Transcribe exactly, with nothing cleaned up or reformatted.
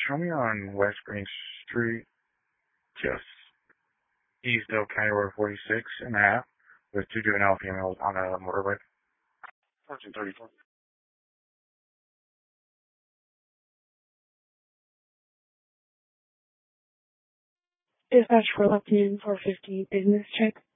show me on West Green Street, just east of County Road forty-six and a half, with two juvenile females on a motorbike. fourteen thirty-four. Dispatch for Lupton four fifty business check.